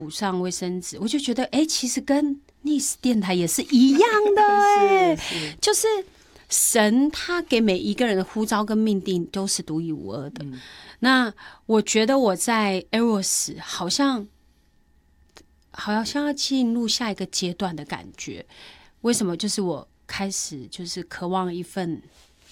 补上卫生纸，我就觉得其实跟Nice 电台也是一样的就是神他给每一个人的呼召跟命定都是独一无二的。那我觉得我在 Eros 好像要进入下一个阶段的感觉。为什么？就是我开始就是渴望一份，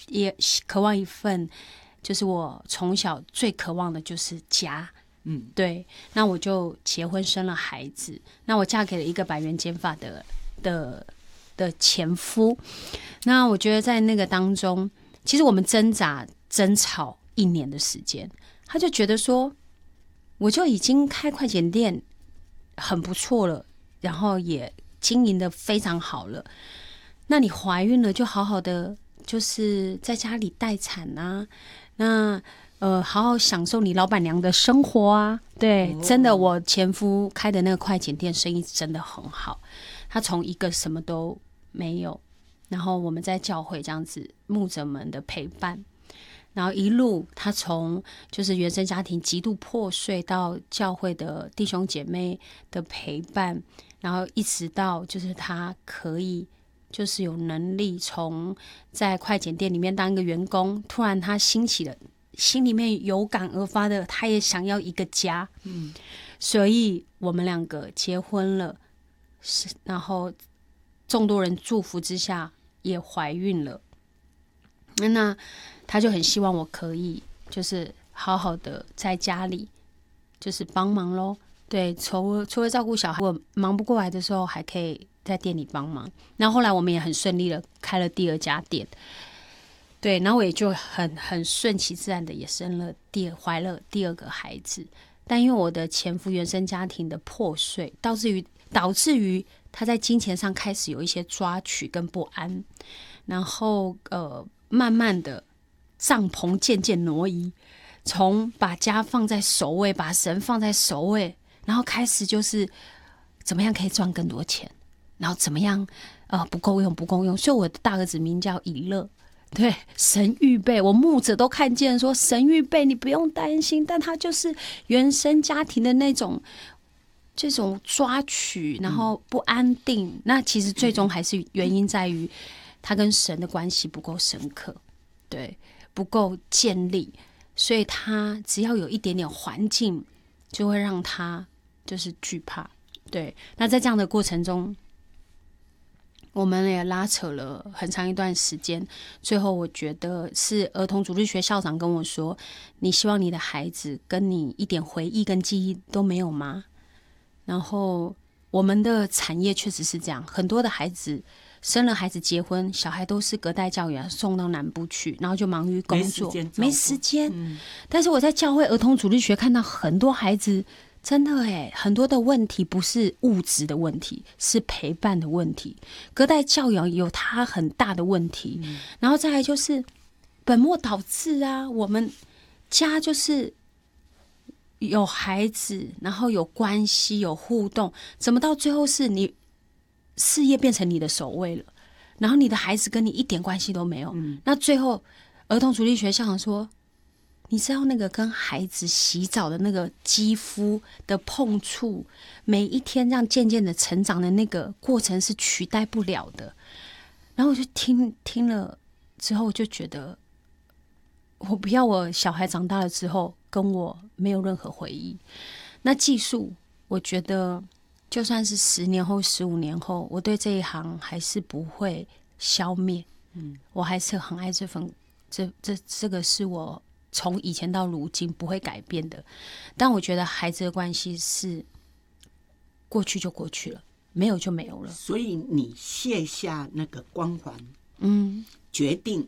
就是我从小最渴望的就是家。对。那我就结婚生了孩子，那我嫁给了一个百元减法的前夫。那我觉得在那个当中，其实我们挣扎争吵1年的时间，他就觉得说，我就已经开快剪店很不错了，然后也经营的非常好了，那你怀孕了就好好的就是在家里待产啊，那好好享受你老板娘的生活啊。对，真的，我前夫开的那个快剪店生意真的很好，他从一个什么都没有，然后我们在教会这样子牧者们的陪伴，然后一路他从就是原生家庭极度破碎到教会的弟兄姐妹的陪伴，然后一直到就是他可以就是有能力从在快剪店里面当一个员工，突然他兴起了心里面有感而发的，他也想要一个家。所以我们2个结婚了，然后众多人祝福之下也怀孕了。那他就很希望我可以就是好好的在家里就是帮忙咯。对，除了照顾小孩，我忙不过来的时候还可以在店里帮忙。那后来我们也很顺利的开了第2家店。对，然后我也就很顺其自然的也怀了第2个孩子。但因为我的前夫原生家庭的破碎，导致于他在金钱上开始有一些抓取跟不安，然后慢慢的帐篷渐渐挪移，从把家放在首位，把神放在首位，然后开始就是怎么样可以赚更多钱，然后怎么样不够用。所以我的大儿子名叫以勒。对，神预备，我牧者都看见说神预备，你不用担心。但他就是原生家庭的那种这种抓取，然后不安定。那其实最终还是原因在于他跟神的关系不够深刻，对，不够建立，所以他只要有一点点环境，就会让他就是惧怕。对，那在这样的过程中，我们也拉扯了很长一段时间，最后我觉得是儿童主日学校长跟我说，你希望你的孩子跟你一点回忆跟记忆都没有吗？然后我们的产业确实是这样，很多的孩子生了孩子结婚，小孩都是隔代教育送到南部去，然后就忙于工作，没时间。但是我在教会儿童主日学看到很多孩子真的很多的问题不是物质的问题，是陪伴的问题。隔代教养有它很大的问题，然后再来就是本末倒置啊。我们家就是有孩子，然后有关系有互动，怎么到最后是你事业变成你的首位了，然后你的孩子跟你一点关系都没有。那最后儿童主日学校长说，你知道那个跟孩子洗澡的那个肌肤的碰触，每一天这样渐渐的成长的那个过程是取代不了的。然后我就听了之后，就觉得我不要我小孩长大了之后跟我没有任何回忆。那技术，我觉得就算是10年后、15年后，我对这一行还是不会消灭。我还是很爱这份，这个是我从以前到如今不会改变的。但我觉得孩子的关系是过去就过去了，没有就没有了。 所以你卸下那个光环，决定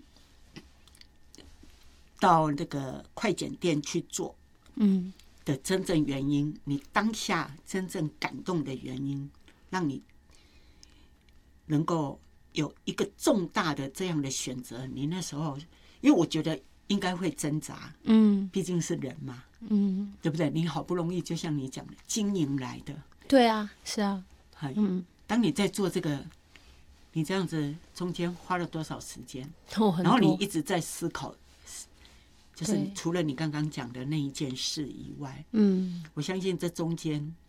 到那个快剪店去做，的真正原因，你当下真正感动的原因，让你能够有一个重大的这样的选择。你那时候，因为我觉得应该会挣扎，毕竟是人嘛，对不对？你好不容易，就像你讲的，经营来的， 对啊，是啊， 当你在做这个，你这样子中间花了多少时间？ 然后你一直在思考，就是除了你刚刚讲的那一件事以外，我相信这中间